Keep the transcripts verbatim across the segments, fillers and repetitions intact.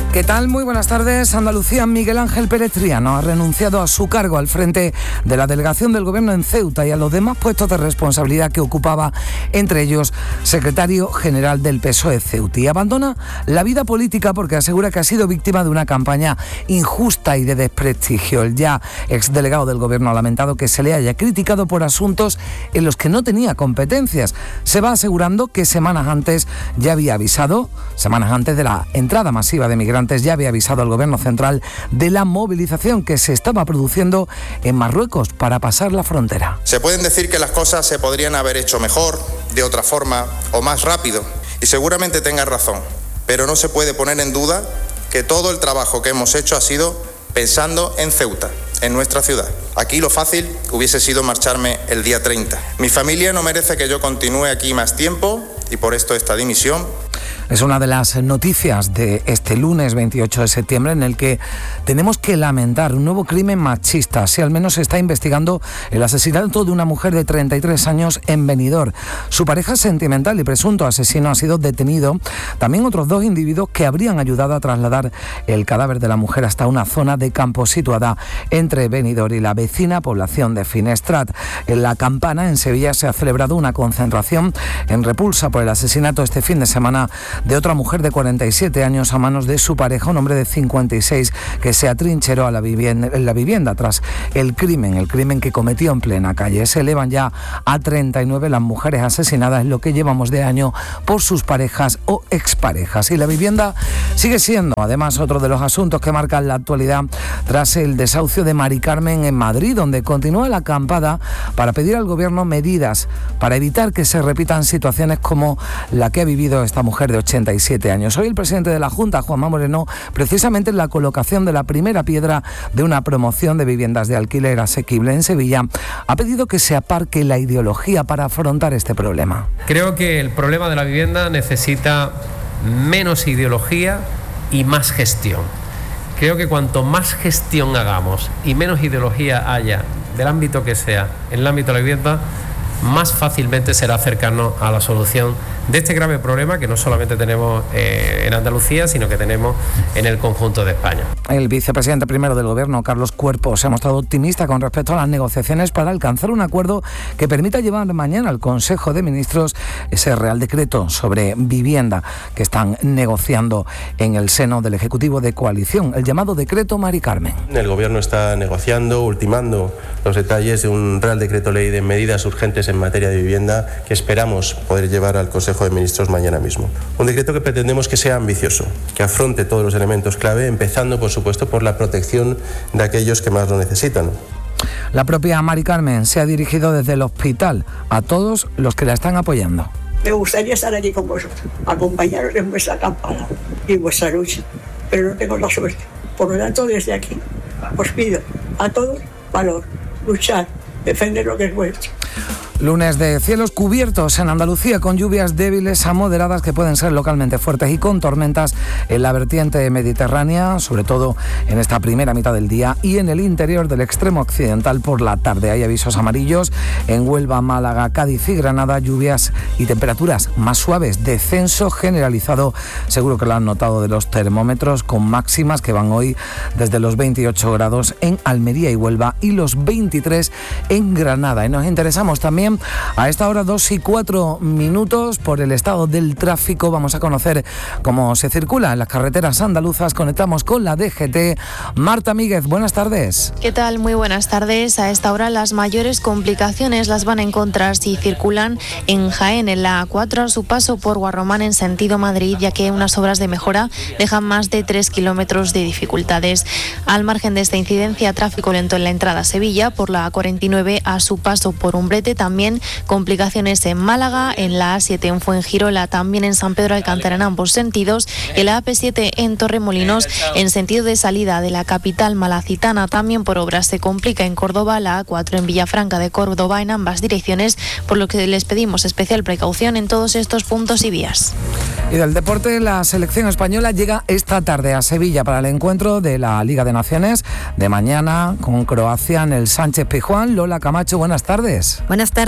¿Qué tal? Muy buenas tardes. Andalucía, Miguel Ángel Pérez Triano ha renunciado a su cargo al frente de la delegación del Gobierno en Ceuta y a los demás puestos de responsabilidad que ocupaba, entre ellos secretario general del P S O E Ceuta. Y abandona la vida política porque asegura que ha sido víctima de una campaña injusta y de desprestigio. El ya exdelegado del Gobierno ha lamentado que se le haya criticado por asuntos en los que no tenía competencias. Se va asegurando que semanas antes ya había avisado, semanas antes de la entrada masiva de migrantes, ya había avisado al Gobierno central de la movilización que se estaba produciendo en Marruecos para pasar la frontera. Se pueden decir que las cosas se podrían haber hecho mejor, de otra forma o más rápido, y seguramente tenga razón, pero no se puede poner en duda que todo el trabajo que hemos hecho ha sido pensando en Ceuta, en nuestra ciudad. Aquí lo fácil hubiese sido marcharme el día treinta. Mi familia no merece que yo continúe aquí más tiempo y por esto esta dimisión. Es una de las noticias de este lunes veintiocho de septiembre en el que tenemos que lamentar un nuevo crimen machista. Si al menos se está investigando el asesinato de una mujer de treinta y tres años en Benidorm. Su pareja sentimental y presunto asesino ha sido detenido. También otros dos individuos que habrían ayudado a trasladar el cadáver de la mujer hasta una zona de campo situada entre Benidorm y la vecina población de Finestrat. En La Campana, en Sevilla, se ha celebrado una concentración en repulsa por el asesinato este fin de semana de otra mujer de cuarenta y siete años a manos de su pareja, un hombre de cincuenta y seis que se atrincheró a la vivienda, en la vivienda tras el crimen, el crimen que cometió en plena calle. Se elevan ya a treinta y nueve las mujeres asesinadas en lo que llevamos de año por sus parejas o exparejas. Y la vivienda sigue siendo, además, otro de los asuntos que marcan la actualidad tras el desahucio de Mari Carmen en Madrid, donde continúa la acampada para pedir al Gobierno medidas para evitar que se repitan situaciones como la que ha vivido esta mujer de ochenta y siete años. Hoy el presidente de la Junta, Juanma Moreno, precisamente en la colocación de la primera piedra de una promoción de viviendas de alquiler asequible en Sevilla, ha pedido que se aparque la ideología para afrontar este problema. Creo que el problema de la vivienda necesita menos ideología y más gestión. Creo que cuanto más gestión hagamos y menos ideología haya, del ámbito que sea, en el ámbito de la vivienda, más fácilmente será acercarnos a la solución de este grave problema que no solamente tenemos eh, en Andalucía, sino que tenemos en el conjunto de España. El vicepresidente primero del Gobierno, Carlos Cuerpo, se ha mostrado optimista con respecto a las negociaciones para alcanzar un acuerdo que permita llevar mañana al Consejo de Ministros ese Real Decreto sobre vivienda que están negociando en el seno del Ejecutivo de Coalición, el llamado Decreto Mari Carmen. El Gobierno está negociando, ultimando los detalles de un Real Decreto Ley de medidas urgentes en materia de vivienda que esperamos poder llevar al Consejo de Ministros mañana mismo. Un decreto que pretendemos que sea ambicioso, que afronte todos los elementos clave, empezando, por supuesto, por la protección de aquellos que más lo necesitan. La propia Mari Carmen se ha dirigido desde el hospital a todos los que la están apoyando. Me gustaría estar allí con vosotros, acompañaros en vuestra campana y en vuestra lucha, pero no tengo la suerte. Por lo tanto, desde aquí os pido a todos valor, luchar, defender lo que es vuestro. Lunes de cielos cubiertos en Andalucía con lluvias débiles a moderadas que pueden ser localmente fuertes y con tormentas en la vertiente mediterránea, sobre todo en esta primera mitad del día y en el interior del extremo occidental por la tarde. Hay avisos amarillos en Huelva, Málaga, Cádiz y Granada, lluvias y temperaturas más suaves, descenso generalizado, seguro que lo han notado, de los termómetros con máximas que van hoy desde los veintiocho grados en Almería y Huelva y los veintitrés en Granada. Y nos interesamos también a esta hora, dos y cuatro minutos, por el estado del tráfico. Vamos a conocer cómo se circula en las carreteras andaluzas. Conectamos con la D G T. Marta Míguez, buenas tardes. ¿Qué tal? Muy buenas tardes. A esta hora las mayores complicaciones las van a encontrar si circulan en Jaén, en la A cuatro, a su paso por Guarromán en sentido Madrid, ya que unas obras de mejora dejan más de tres kilómetros de dificultades. Al margen de esta incidencia, tráfico lento en la entrada a Sevilla por la A cuarenta y nueve a su paso por Umbrete. También complicaciones en Málaga, en la A siete en Fuengirola, también en San Pedro Alcántara en ambos sentidos, y en la A P siete en Torremolinos en sentido de salida de la capital malacitana. También por obras se complica en Córdoba, la A cuatro en Villafranca de Córdoba en ambas direcciones, por lo que les pedimos especial precaución en todos estos puntos y vías. Y del deporte, la selección española llega esta tarde a Sevilla para el encuentro de la Liga de Naciones de mañana con Croacia en el Sánchez Pizjuán. Lola Camacho, buenas tardes. Buenas tardes.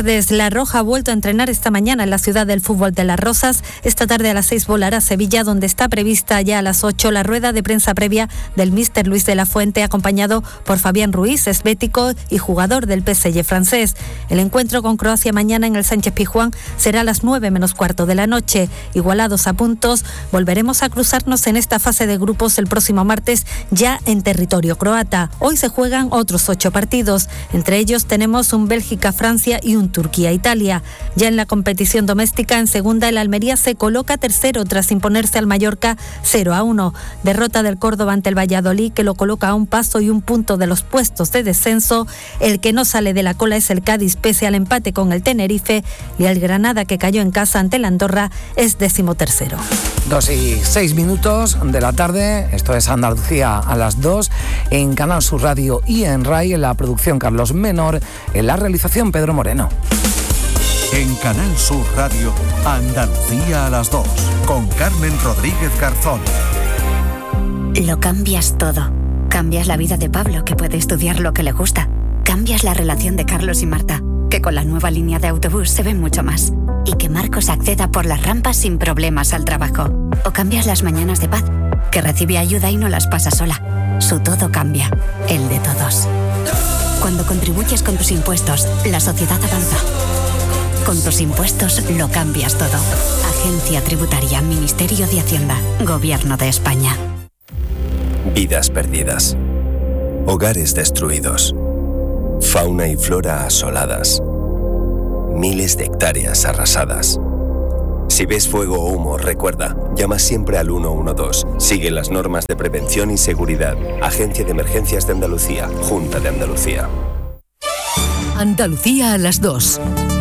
tardes. La Roja ha vuelto a entrenar esta mañana en la ciudad del fútbol de Las Rozas. Esta tarde a las seis volará a Sevilla, donde está prevista ya a las ocho la rueda de prensa previa del míster Luis de la Fuente, acompañado por Fabián Ruiz, esbético y jugador del P S G francés. El encuentro con Croacia mañana en el Sánchez Pizjuán será a las nueve menos cuarto de la noche. Igualados a puntos, volveremos a cruzarnos en esta fase de grupos el próximo martes, ya en territorio croata. Hoy se juegan otros ocho partidos. Entre ellos tenemos un Bélgica-Francia y un Turquía-Italia. Ya en la competición doméstica, en segunda, el Almería se coloca tercero tras imponerse al Mallorca cero a uno. Derrota del Córdoba ante el Valladolid, que lo coloca a un paso y un punto de los puestos de descenso. El que no sale de la cola es el Cádiz, pese al empate con el Tenerife, y el Granada, que cayó en casa ante el Andorra, es decimotercero. Dos y seis minutos de la tarde, esto es Andalucía a las dos, en Canal Sur Radio y en RAI, en la producción Carlos Menor, en la realización Pedro Moreno. En Canal Sur Radio, Andalucía a las dos, con Carmen Rodríguez Garzón. Lo cambias todo. Cambias la vida de Pablo, que puede estudiar lo que le gusta. Cambias la relación de Carlos y Marta, que con la nueva línea de autobús se ven mucho más. Y que Marcos acceda por las rampas sin problemas al trabajo. O cambias las mañanas de Paz, que recibe ayuda y no las pasa sola. Su todo cambia, el de todos. Cuando contribuyes con tus impuestos, la sociedad avanza. Con tus impuestos lo cambias todo. Agencia Tributaria, Ministerio de Hacienda, Gobierno de España. Vidas perdidas. Hogares destruidos. Fauna y flora asoladas. Miles de hectáreas arrasadas. Si ves fuego o humo, recuerda, llama siempre al uno uno dos. Sigue las normas de prevención y seguridad. Agencia de Emergencias de Andalucía, Junta de Andalucía. Andalucía a las dos.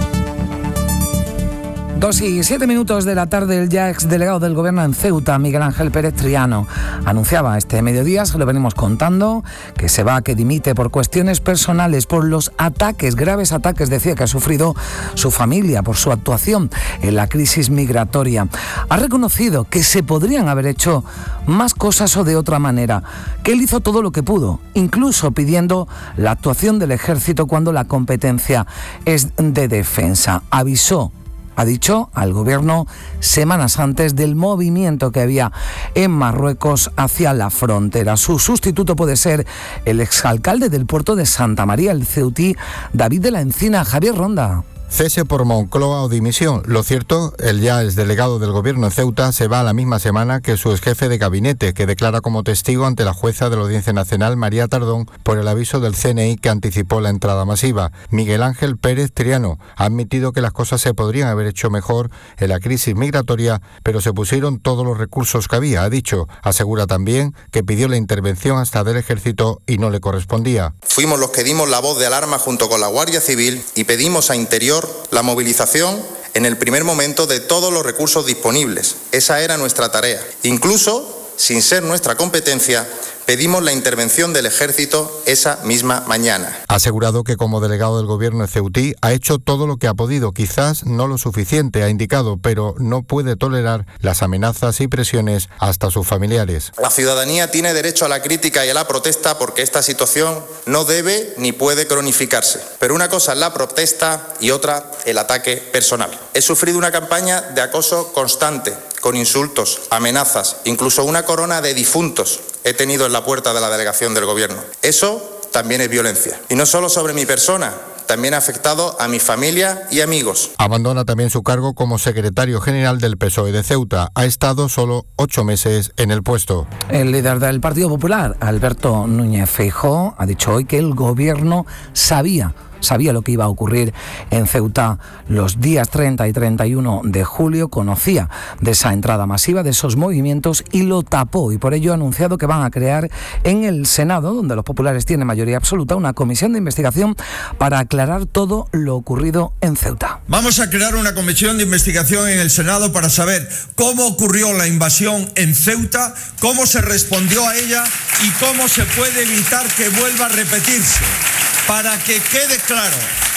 Dos y siete minutos de la tarde, el ya exdelegado del Gobierno en Ceuta, Miguel Ángel Pérez Triano, anunciaba este mediodía, se lo venimos contando, que se va, que dimite por cuestiones personales, por los ataques, graves ataques, decía, que ha sufrido su familia por su actuación en la crisis migratoria. Ha reconocido que se podrían haber hecho más cosas o de otra manera, que él hizo todo lo que pudo, incluso pidiendo la actuación del Ejército cuando la competencia es de defensa. Avisó, ha dicho al Gobierno semanas antes del movimiento que había en Marruecos hacia la frontera. Su sustituto puede ser el exalcalde del puerto de Santa María, el ceutí David de la Encina. Javier Ronda. Cese por Moncloa o dimisión. Lo cierto, el ya exdelegado del Gobierno en Ceuta se va a la misma semana que su exjefe de gabinete, que declara como testigo ante la jueza de la Audiencia Nacional, María Tardón, por el aviso del C N I que anticipó la entrada masiva. Miguel Ángel Pérez Triano ha admitido que las cosas se podrían haber hecho mejor en la crisis migratoria, pero se pusieron todos los recursos que había, ha dicho. Asegura también que pidió la intervención hasta del Ejército y no le correspondía. Fuimos los que dimos la voz de alarma junto con la Guardia Civil y pedimos a Interior la movilización en el primer momento de todos los recursos disponibles. Esa era nuestra tarea. Incluso, sin ser nuestra competencia, pedimos la intervención del Ejército esa misma mañana. Ha asegurado que como delegado del Gobierno ceutí ha hecho todo lo que ha podido, quizás no lo suficiente, ha indicado, pero no puede tolerar las amenazas y presiones hasta sus familiares. La ciudadanía tiene derecho a la crítica y a la protesta porque esta situación no debe ni puede cronificarse. Pero una cosa es la protesta y otra el ataque personal. He sufrido una campaña de acoso constante, con insultos, amenazas, incluso una corona de difuntos he tenido en la puerta de la delegación del Gobierno. Eso también es violencia. Y no solo sobre mi persona, también ha afectado a mi familia y amigos. Abandona también su cargo como secretario general del P S O E de Ceuta. Ha estado solo ocho meses en el puesto. El líder del Partido Popular, Alberto Núñez Feijóo, ha dicho hoy que el Gobierno sabía Sabía lo que iba a ocurrir en Ceuta los días treinta y treinta y uno de julio, conocía de esa entrada masiva, de esos movimientos y lo tapó, y por ello ha anunciado que van a crear en el Senado, donde los populares tienen mayoría absoluta, una comisión de investigación para aclarar todo lo ocurrido en Ceuta. Vamos a crear una comisión de investigación en el Senado para saber cómo ocurrió la invasión en Ceuta, cómo se respondió a ella y cómo se puede evitar que vuelva a repetirse. Para que quede claro,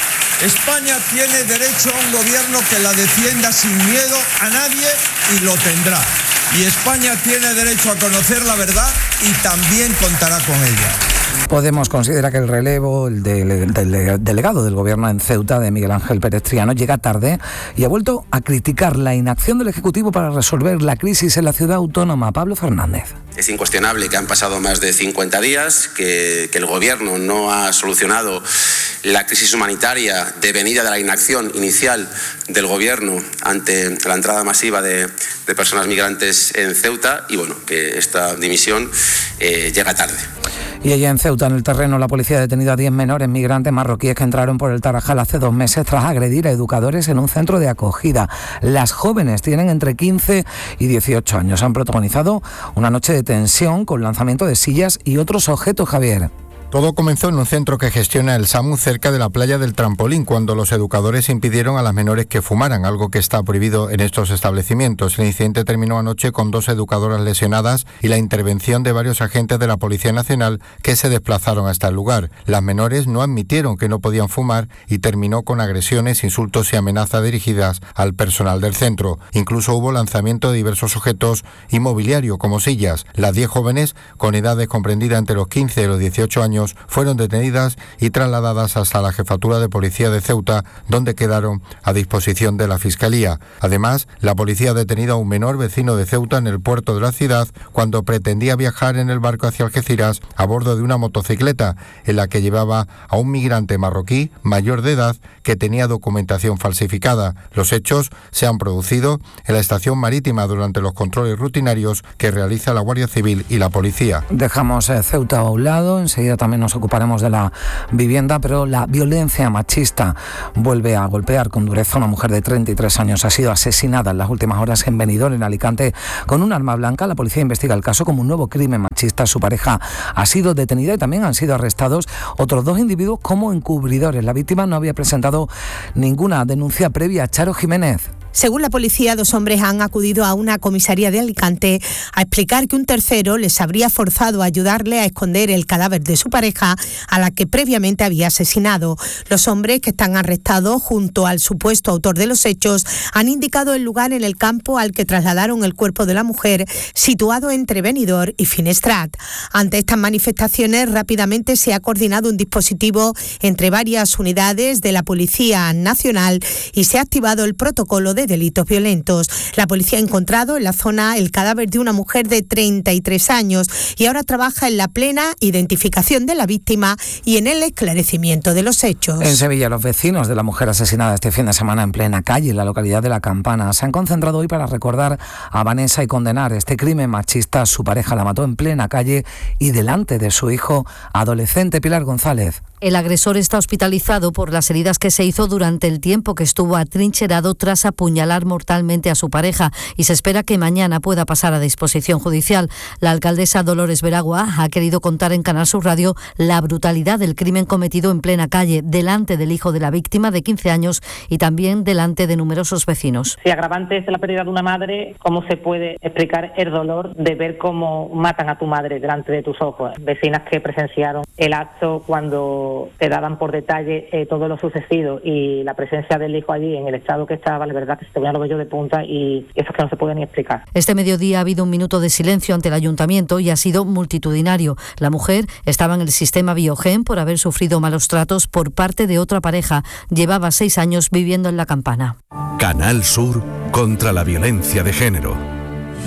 España tiene derecho a un gobierno que la defienda sin miedo a nadie y lo tendrá. Y España tiene derecho a conocer la verdad y también contará con ella. Podemos considera que el relevo el del, del delegado del Gobierno en Ceuta, de Miguel Ángel Pérez Triano, llega tarde y ha vuelto a criticar la inacción del Ejecutivo para resolver la crisis en la ciudad autónoma. Pablo Fernández. Es incuestionable que han pasado más de cincuenta días, que, que el Gobierno no ha solucionado la crisis humanitaria devenida de la inacción inicial del Gobierno ante la entrada masiva de, de personas migrantes en Ceuta y bueno, que esta dimisión eh, llega tarde. Y allá en Ceuta, en el terreno, la policía ha detenido a diez menores migrantes marroquíes que entraron por el Tarajal hace dos meses tras agredir a educadores en un centro de acogida. Las jóvenes tienen entre quince y dieciocho años. Han protagonizado una noche de tensión con lanzamiento de sillas y otros objetos, Javier. Todo comenzó en un centro que gestiona el SAMU cerca de la playa del Trampolín, cuando los educadores impidieron a las menores que fumaran, algo que está prohibido en estos establecimientos. El incidente terminó anoche con dos educadoras lesionadas y la intervención de varios agentes de la Policía Nacional que se desplazaron hasta el lugar. Las menores no admitieron que no podían fumar y terminó con agresiones, insultos y amenazas dirigidas al personal del centro. Incluso hubo lanzamiento de diversos objetos y mobiliario, como sillas. Las diez jóvenes, con edades comprendidas entre los quince y los dieciocho años, fueron detenidas y trasladadas hasta la Jefatura de Policía de Ceuta, donde quedaron a disposición de la Fiscalía. Además, la policía ha detenido a un menor vecino de Ceuta en el puerto de la ciudad cuando pretendía viajar en el barco hacia Algeciras a bordo de una motocicleta en la que llevaba a un migrante marroquí mayor de edad que tenía documentación falsificada. Los hechos se han producido en la estación marítima durante los controles rutinarios que realiza la Guardia Civil y la policía. Dejamos eh, Ceuta a un lado, enseguida también nos ocuparemos de la vivienda, pero la violencia machista vuelve a golpear con dureza a una mujer de treinta y tres años. Ha sido asesinada en las últimas horas en Benidorm, en Alicante, con un arma blanca. La policía investiga el caso como un nuevo crimen machista. Su pareja ha sido detenida y también han sido arrestados otros dos individuos como encubridores. La víctima no había presentado ninguna denuncia previa. Charo Jiménez. Según la policía, dos hombres han acudido a una comisaría de Alicante a explicar que un tercero les habría forzado a ayudarle a esconder el cadáver de su pareja, a la que previamente había asesinado. Los hombres, que están arrestados junto al supuesto autor de los hechos, han indicado el lugar en el campo al que trasladaron el cuerpo de la mujer, situado entre Benidorm y Finestrat. Ante estas manifestaciones, rápidamente se ha coordinado un dispositivo entre varias unidades de la Policía Nacional y se ha activado el protocolo de delitos violentos. La policía ha encontrado en la zona el cadáver de una mujer de treinta y tres años y ahora trabaja en la plena identificación de la víctima y en el esclarecimiento de los hechos. En Sevilla, los vecinos de la mujer asesinada este fin de semana en plena calle, en la localidad de La Campana, se han concentrado hoy para recordar a Vanessa y condenar este crimen machista. Su pareja la mató en plena calle y delante de su hijo adolescente. Pilar González. El agresor está hospitalizado por las heridas que se hizo durante el tiempo que estuvo atrincherado tras apuñalar mortalmente a su pareja y se espera que mañana pueda pasar a disposición judicial. La alcaldesa Dolores Veragua ha querido contar en Canal Sur Radio la brutalidad del crimen cometido en plena calle, delante del hijo de la víctima de quince años y también delante de numerosos vecinos. Si agravante es la pérdida de una madre, ¿cómo se puede explicar el dolor de ver cómo matan a tu madre delante de tus ojos? Vecinas que presenciaron el acto cuando te daban por detalle eh, todo lo sucedido y la presencia del hijo allí en el estado que estaba, la verdad que se te ponían los vellos de punta y eso es que no se puede ni explicar. Este mediodía ha habido un minuto de silencio ante el ayuntamiento y ha sido multitudinario. La mujer estaba en el sistema Biogen por haber sufrido malos tratos por parte de otra pareja. Llevaba seis años viviendo en La Campana. Canal Sur contra la violencia de género.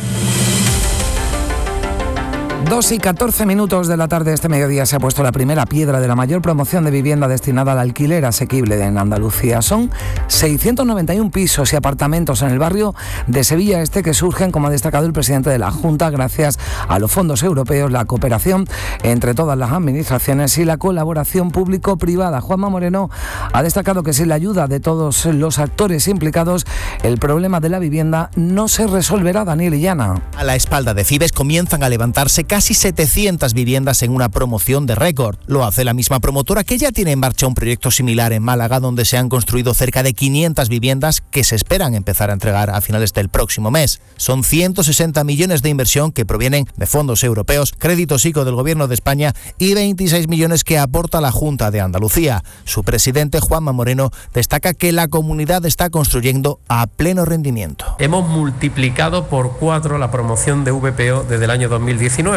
Dos y catorce minutos de la tarde este mediodía se ha puesto la primera piedra de la mayor promoción de vivienda destinada al alquiler asequible en Andalucía. Son seiscientos noventa y uno pisos y apartamentos en el barrio de Sevilla Este que surgen, como ha destacado el presidente de la Junta, gracias a los fondos europeos, la cooperación entre todas las administraciones y la colaboración público-privada. Juanma Moreno ha destacado que sin la ayuda de todos los actores implicados, el problema de la vivienda no se resolverá. Daniel Illana. A la espalda de Fibes comienzan a levantarse casi setecientas viviendas en una promoción de récord. Lo hace la misma promotora que ya tiene en marcha un proyecto similar en Málaga, donde se han construido cerca de quinientas viviendas que se esperan empezar a entregar a finales del próximo mes. Son ciento sesenta millones de inversión que provienen de fondos europeos, créditos I C O del Gobierno de España y veintiséis millones que aporta la Junta de Andalucía. Su presidente, Juanma Moreno, destaca que la comunidad está construyendo a pleno rendimiento. Hemos multiplicado por cuatro la promoción de V P O desde el año dos mil diecinueve.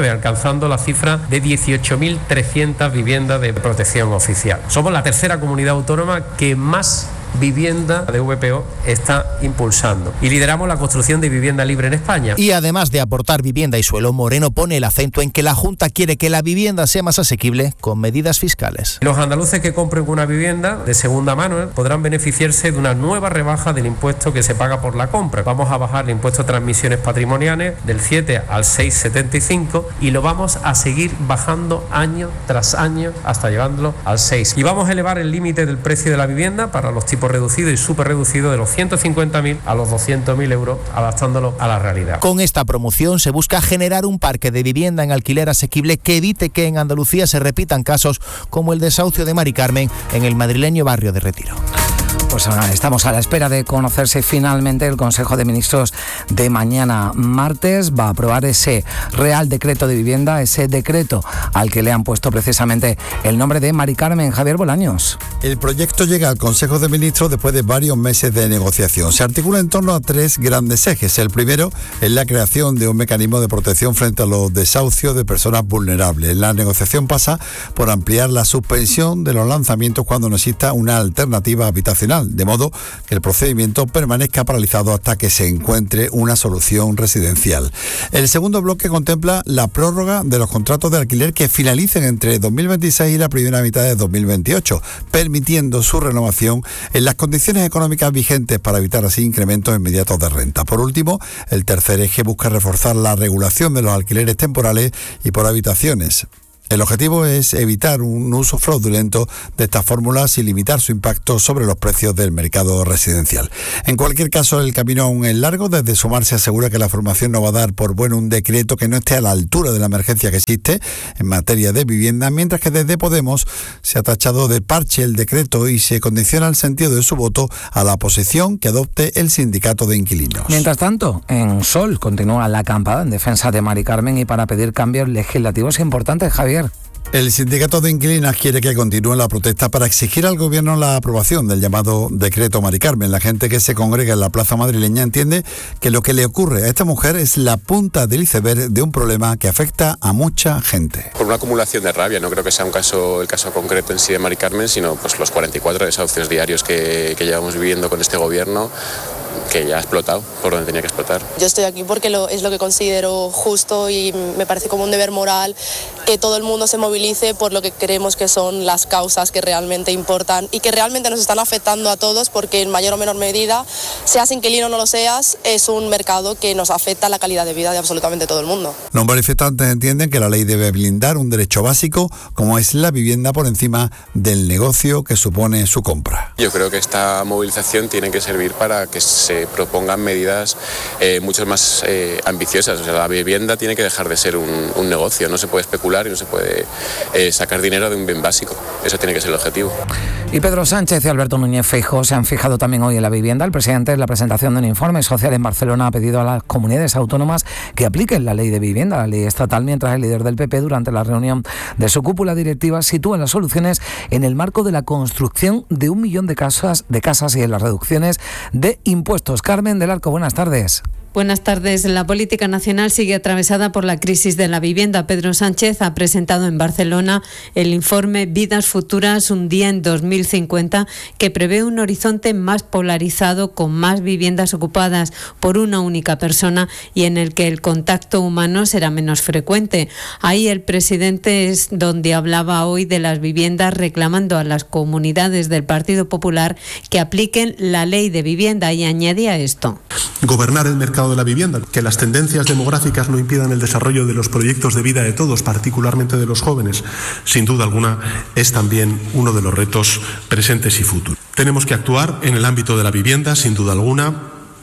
diecinueve, alcanzando la cifra de dieciocho mil trescientas viviendas de protección oficial. Somos la tercera comunidad autónoma que más vivienda de V P O está impulsando y lideramos la construcción de vivienda libre en España. Y además de aportar vivienda y suelo, Moreno pone el acento en que la Junta quiere que la vivienda sea más asequible con medidas fiscales. Los andaluces que compren una vivienda de segunda mano podrán beneficiarse de una nueva rebaja del impuesto que se paga por la compra. Vamos a bajar el impuesto de transmisiones patrimoniales del siete al seis coma setenta y cinco y lo vamos a seguir bajando año tras año hasta llevándolo al seis. Y vamos a elevar el límite del precio de la vivienda para los tipos reducido y súper reducido de los ciento cincuenta mil a los doscientos mil euros, adaptándolo a la realidad. Con esta promoción se busca generar un parque de vivienda en alquiler asequible que evite que en Andalucía se repitan casos como el desahucio de Mari Carmen en el madrileño barrio de Retiro. Pues ahora estamos a la espera de conocerse finalmente. El Consejo de Ministros de mañana martes va a aprobar ese Real Decreto de Vivienda, ese decreto al que le han puesto precisamente el nombre de Mari Carmen. Javier Bolaños. El proyecto llega al Consejo de Ministros después de varios meses de negociación. Se articula en torno a tres grandes ejes. El primero es la creación de un mecanismo de protección frente a los desahucios de personas vulnerables. La negociación pasa por ampliar la suspensión de los lanzamientos cuando no exista una alternativa habitacional, de modo que el procedimiento permanezca paralizado hasta que se encuentre una solución residencial. El segundo bloque contempla la prórroga de los contratos de alquiler que finalicen entre dos mil veintiséis y la primera mitad de dos mil veintiocho, permitiendo su renovación en las condiciones económicas vigentes para evitar así incrementos inmediatos de renta. Por último, el tercer eje busca reforzar la regulación de los alquileres temporales y por habitaciones. El objetivo es evitar un uso fraudulento de estas fórmulas y limitar su impacto sobre los precios del mercado residencial. En cualquier caso, el camino aún es largo. Desde Sumar se asegura que la formación no va a dar por bueno un decreto que no esté a la altura de la emergencia que existe en materia de vivienda, mientras que desde Podemos se ha tachado de parche el decreto y se condiciona el sentido de su voto a la posición que adopte el sindicato de inquilinos. Mientras tanto, en Sol continúa la acampada en defensa de Mari Carmen y para pedir cambios legislativos importantes. Javier. El sindicato de inquilinas quiere que continúe la protesta para exigir al gobierno la aprobación del llamado decreto Mari Carmen. La gente que se congrega en la plaza madrileña entiende que lo que le ocurre a esta mujer es la punta del iceberg de un problema que afecta a mucha gente. Por una acumulación de rabia, no creo que sea un caso, el caso concreto en sí de Mari Carmen, sino pues los cuarenta y cuatro desahucios diarios que, que llevamos viviendo con este gobierno, que ya ha explotado por donde tenía que explotar. Yo estoy aquí porque lo, es lo que considero justo y me parece como un deber moral que todo el mundo se movilice por lo que creemos que son las causas que realmente importan y que realmente nos están afectando a todos, porque en mayor o menor medida, seas inquilino o no lo seas, es un mercado que nos afecta a la calidad de vida de absolutamente todo el mundo. Los manifestantes entienden que la ley debe blindar un derecho básico como es la vivienda por encima del negocio que supone su compra. Yo creo que esta movilización tiene que servir para que se propongan medidas eh, mucho más eh, ambiciosas. O sea, la vivienda tiene que dejar de ser un, un negocio, no se puede especular y no se puede eh, sacar dinero de un bien básico. Eso tiene que ser el objetivo. Y Pedro Sánchez y Alberto Núñez Feijóo se han fijado también hoy en la vivienda. El presidente, en la presentación de un informe social en Barcelona, ha pedido a las comunidades autónomas que apliquen la ley de vivienda, la ley estatal, mientras el líder del P P, durante la reunión de su cúpula directiva, sitúa las soluciones en el marco de la construcción de un millón de casas, de casas y en las reducciones de impuestos. Carmen del Arco, buenas tardes. Buenas tardes. La política nacional sigue atravesada por la crisis de la vivienda. Pedro Sánchez ha presentado en Barcelona el informe Vidas Futuras, un día en dos mil cincuenta, que prevé un horizonte más polarizado, con más viviendas ocupadas por una única persona y en el que el contacto humano será menos frecuente. Ahí el presidente es donde hablaba hoy de las viviendas, reclamando a las comunidades del Partido Popular que apliquen la ley de vivienda, y añadía esto. Gobernar el mercado de la vivienda, que las tendencias demográficas no impidan el desarrollo de los proyectos de vida de todos, particularmente de los jóvenes, sin duda alguna es también uno de los retos presentes y futuros. Tenemos que actuar en el ámbito de la vivienda, sin duda alguna,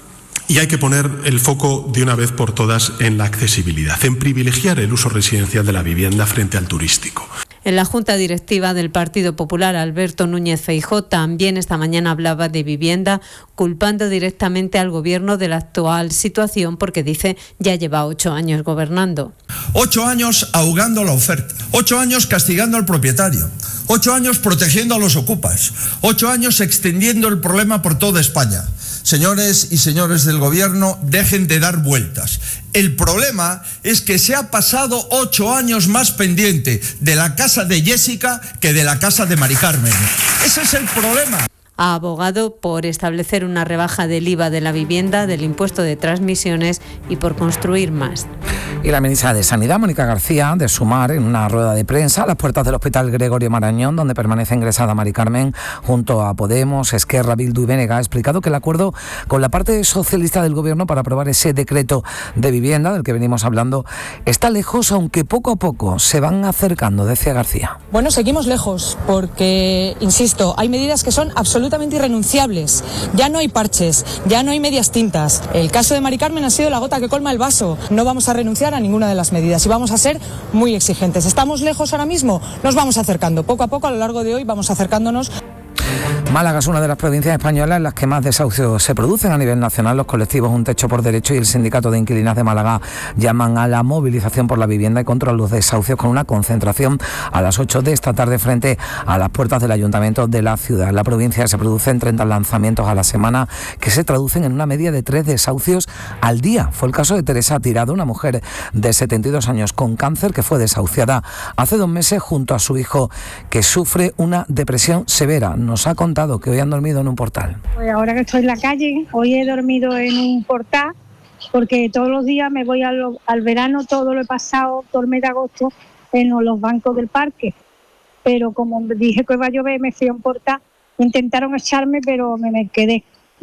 y hay que poner el foco de una vez por todas en la accesibilidad, en privilegiar el uso residencial de la vivienda frente al turístico. En la Junta Directiva del Partido Popular, Alberto Núñez Feijóo también esta mañana hablaba de vivienda, culpando directamente al Gobierno de la actual situación, porque dice ya lleva ocho años gobernando. Ocho años ahogando la oferta, ocho años castigando al propietario, ocho años protegiendo a los ocupas, ocho años extendiendo el problema por toda España. señores y señores del Gobierno, dejen de dar vueltas. El problema es que se ha pasado ocho años más pendiente de la casa de Jessica que de la casa de Mari Carmen. Ese es el problema. Ha abogado por establecer una rebaja del I V A de la vivienda, del impuesto de transmisiones y por construir más. Y la ministra de Sanidad, Mónica García, de Sumar, en una rueda de prensa a las puertas del Hospital Gregorio Marañón, donde permanece ingresada Mari Carmen, junto a Podemos, Esquerra, Bildu y B N G, ha explicado que el acuerdo con la parte socialista del Gobierno para aprobar ese decreto de vivienda del que venimos hablando está lejos, aunque poco a poco se van acercando, decía García. Bueno, seguimos lejos porque, insisto, hay medidas que son absolutamente absolutamente irrenunciables. Ya no hay parches, ya no hay medias tintas. El caso de Mari Carmen ha sido la gota que colma el vaso. No vamos a renunciar a ninguna de las medidas y vamos a ser muy exigentes. ¿Estamos lejos ahora mismo? Nos vamos acercando. Poco a poco, a lo largo de hoy, vamos acercándonos. Málaga es una de las provincias españolas en las que más desahucios se producen a nivel nacional. Los colectivos Un Techo por Derecho y el Sindicato de Inquilinas de Málaga llaman a la movilización por la vivienda y contra los desahucios con una concentración a las ocho de esta tarde frente a las puertas del Ayuntamiento de la ciudad. En la provincia se producen treinta lanzamientos a la semana que se traducen en una media de tres desahucios al día. Fue el caso de Teresa Tirado, una mujer de setenta y dos años con cáncer que fue desahuciada hace dos meses junto a su hijo que sufre una depresión severa. Nos ha contado que hoy han dormido en un portal. Pues ahora que estoy en la calle, hoy he dormido en un portal porque todos los días me voy al, al verano, todo lo he pasado, todo el mes de agosto, en los bancos del parque. Pero como dije que iba a llover, me fui a un portal, intentaron echarme, pero me, me quedé.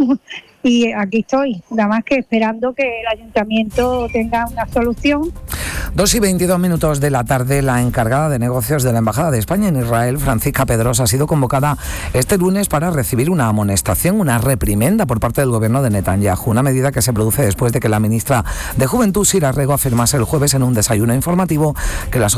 Y aquí estoy, nada más que esperando que el ayuntamiento tenga una solución. Dos y veintidós minutos de la tarde, la encargada de negocios de la Embajada de España en Israel, Francisca Pedrosa, ha sido convocada este lunes para recibir una amonestación, una reprimenda por parte del gobierno de Netanyahu, una medida que se produce después de que la ministra de Juventud, Sira Rego, afirmase el jueves en un desayuno informativo que las